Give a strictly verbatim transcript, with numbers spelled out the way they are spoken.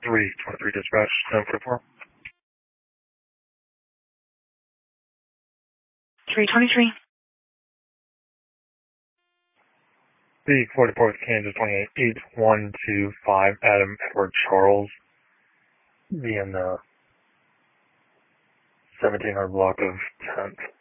three twenty-three dispatch, seven forty-four. three twenty-three. The forty-fourth Kansas twenty-eight, eight one two five, Adam Edward Charles, be in the seventeen hundred block of tenth.